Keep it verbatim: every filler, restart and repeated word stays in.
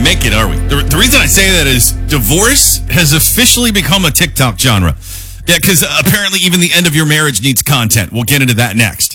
make it, are we? The, the reason I say that is divorce has officially become a TikTok genre. Yeah, because apparently even the end of your marriage needs content. We'll get into that next.